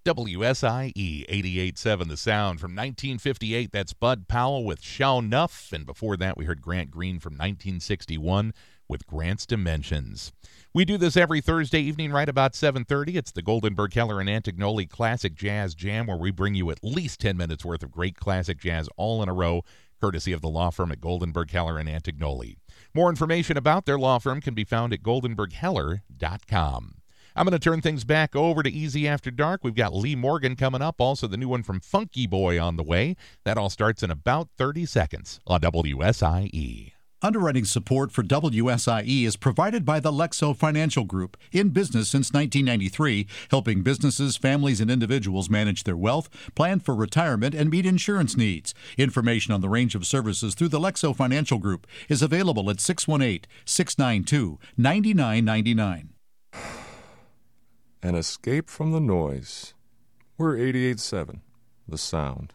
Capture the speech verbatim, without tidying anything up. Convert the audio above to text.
W S I E eighty-eight point seven The Sound. From nineteen fifty-eight, that's Bud Powell with Shao Nuff. And before that, we heard Grant Green from nineteen sixty-one with Grant's Dimensions. We do this every Thursday evening right about seven thirty. It's the Goldenberg Keller and Antignoli Classic Jazz Jam, where we bring you at least ten minutes worth of great classic jazz all in a row, courtesy of the law firm at Goldenberg Keller and Antignoli. More information about their law firm can be found at goldenberg heller dot com. I'm going to turn things back over to Easy After Dark. We've got Lee Morgan coming up, also the new one from Funky Boy on the way. That all starts in about thirty seconds on W S I E. Underwriting support for W S I E is provided by the Lexo Financial Group, in business since nineteen ninety-three, helping businesses, families, and individuals manage their wealth, plan for retirement, and meet insurance needs. Information on the range of services through the Lexo Financial Group is available at six one eight, six nine two, nine nine nine nine. An escape from the noise. We're eighty-eight point seven, The Sound.